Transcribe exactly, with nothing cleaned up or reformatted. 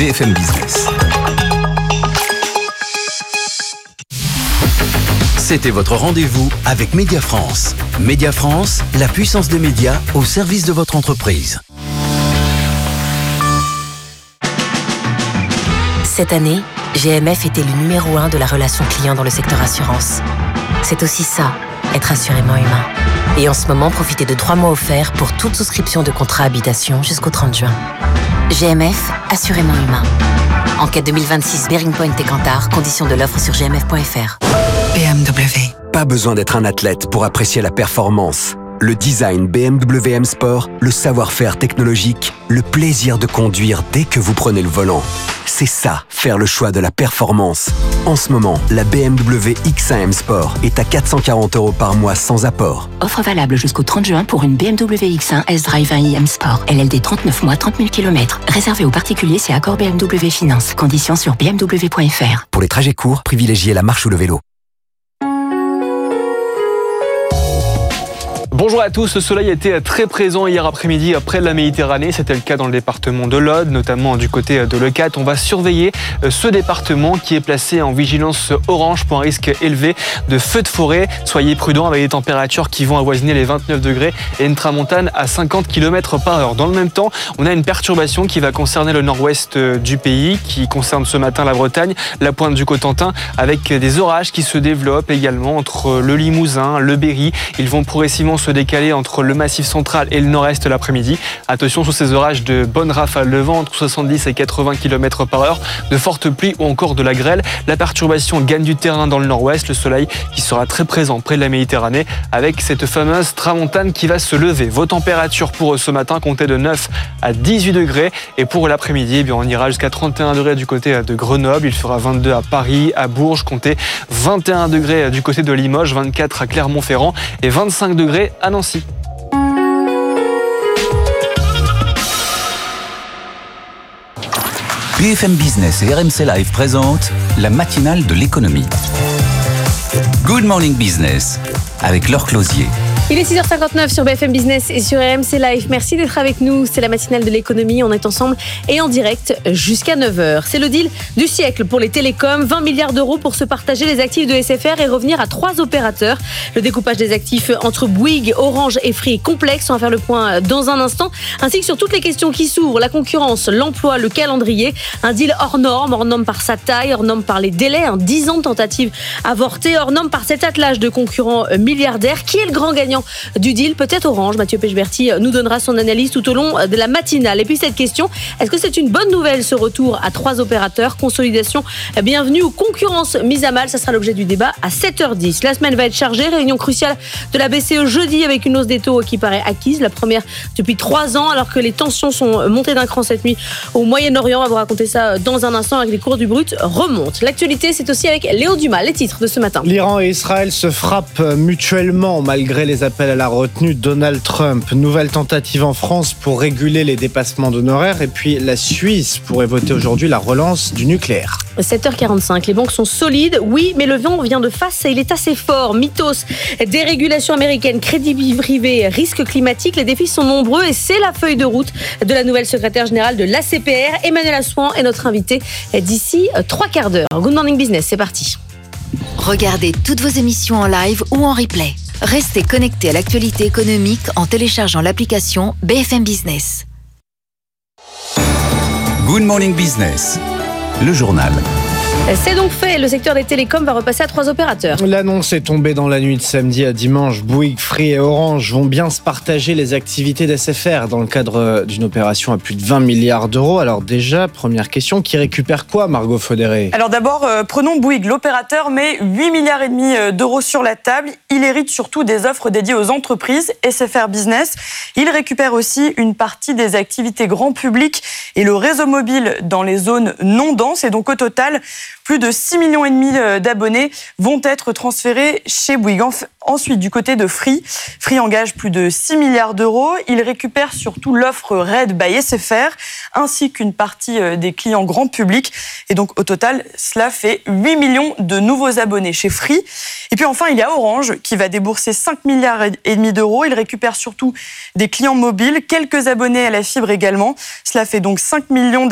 B F M Business. C'était votre rendez-vous avec Média France. Média France, la puissance des médias au service de votre entreprise. Cette année, G M F était le numéro un de la relation client dans le secteur assurance. C'est aussi ça, être assurément humain. Et en ce moment, profitez de trois mois offerts pour toute souscription de contrat habitation jusqu'au trente juin. G M F, assurément humain. Enquête deux mille vingt-six, Bearing Point et Kantar, conditions de l'offre sur g m f point f r. B M W. Pas besoin d'être un athlète pour apprécier la performance. Le design B M W M Sport, le savoir-faire technologique, le plaisir de conduire dès que vous prenez le volant. C'est ça, faire le choix de la performance. En ce moment, la B M W X un M Sport est à quatre cent quarante euros par mois sans apport. Offre valable jusqu'au trente juin pour une B M W X un S-Drive un i M Sport. L L D trente-neuf mois, trente mille kilomètres. Réservé aux particuliers, c'est accord B M W Finance. Conditions sur b m w point f r. Pour les trajets courts, privilégiez la marche ou le vélo. Bonjour à tous, le soleil était très présent hier après-midi près de la Méditerranée. C'était le cas dans le département de l'Aude, notamment du côté de Leucate. On va surveiller ce département qui est placé en vigilance orange pour un risque élevé de feux de forêt. Soyez prudents avec des températures qui vont avoisiner les vingt-neuf degrés et une tramontane à cinquante kilomètres par heure. Dans le même temps, on a une perturbation qui va concerner le nord-ouest du pays, qui concerne ce matin la Bretagne, la pointe du Cotentin, avec des orages qui se développent également entre le Limousin, le Berry. Ils vont progressivement se décaler entre le Massif central et le nord-est l'après-midi. Attention sur ces orages de bonnes rafales de vent entre soixante-dix et quatre-vingts kilomètres par heure, de fortes pluies ou encore de la grêle. La perturbation gagne du terrain dans le nord-ouest, le soleil qui sera très présent près de la Méditerranée avec cette fameuse tramontane qui va se lever. Vos températures pour ce matin comptaient de neuf à dix-huit degrés et pour l'après-midi, eh bien, on ira jusqu'à trente et un degrés du côté de Grenoble, il fera vingt-deux à Paris, à Bourges, comptez vingt et un degrés du côté de Limoges, vingt-quatre à Clermont-Ferrand et vingt-cinq degrés à Nancy. B F M Business et R M C Live présentent la matinale de l'économie. Good Morning Business avec Laure Closier. Il est six heures cinquante-neuf sur B F M Business et sur R M C Live. Merci d'être avec nous. C'est la matinale de l'économie. On est ensemble et en direct jusqu'à neuf heures. C'est le deal du siècle pour les télécoms. vingt milliards d'euros pour se partager les actifs de S F R et revenir à trois opérateurs. Le découpage des actifs entre Bouygues, Orange et Free est complexe. On va faire le point dans un instant. Ainsi que sur toutes les questions qui s'ouvrent. La concurrence, l'emploi, le calendrier. Un deal hors norme. Hors norme par sa taille, hors norme par les délais. Un dix ans de tentative avortée. Hors norme par cet attelage de concurrents milliardaires. Qui est le grand gagnant du deal? Peut-être Orange. Mathieu Pechberti nous donnera son analyse tout au long de la matinale. Et puis cette question, est-ce que c'est une bonne nouvelle ce retour à trois opérateurs? Consolidation, bienvenue ou concurrence mise à mal? Ça sera l'objet du débat à sept heures dix. La semaine va être chargée. Réunion cruciale de la B C E jeudi avec une hausse des taux qui paraît acquise. La première depuis trois ans alors que les tensions sont montées d'un cran cette nuit au Moyen-Orient. On va vous raconter ça dans un instant avec les cours du brut remontent. L'actualité, c'est aussi avec Léo Dumas. Les titres de ce matin. L'Iran et Israël se frappent mutuellement malgré les appels à la retenue de Donald Trump. Nouvelle tentative en France pour réguler les dépassements d'honoraires. Et puis la Suisse pourrait voter aujourd'hui la relance du nucléaire. sept heures quarante-cinq. Les banques sont solides, oui, mais le vent vient de face et il est assez fort. Mythos, dérégulation américaine, crédit privé, risques climatiques. Les défis sont nombreux et c'est la feuille de route de la nouvelle secrétaire générale de l'A C P R. Emmanuel Assouan est notre invité d'ici trois quarts d'heure. Good Morning Business, c'est parti. Regardez toutes vos émissions en live ou en replay. Restez connectés à l'actualité économique en téléchargeant l'application B F M Business. Good Morning Business, le journal. C'est donc fait, le secteur des télécoms va repasser à trois opérateurs. L'annonce est tombée dans la nuit de samedi à dimanche. Bouygues, Free et Orange vont bien se partager les activités d'S F R dans le cadre d'une opération à plus de vingt milliards d'euros. Alors déjà, première question, qui récupère quoi, Margot Fodéré? Alors d'abord, euh, prenons Bouygues. L'opérateur met huit milliards et demi d'euros sur la table. Il hérite surtout des offres dédiées aux entreprises, S F R Business. Il récupère aussi une partie des activités grand public et le réseau mobile dans les zones non denses. Et donc au total, plus de six millions et demi d'abonnés vont être transférés chez Bouygues. Ensuite, du côté de Free, Free engage plus de six milliards d'euros. Il récupère surtout l'offre Red by S F R, ainsi qu'une partie des clients grand public. Et donc, au total, cela fait huit millions de nouveaux abonnés chez Free. Et puis enfin, il y a Orange qui va débourser cinq milliards et demi d'euros. Il récupère surtout des clients mobiles, quelques abonnés à la fibre également. Cela fait donc cinq millions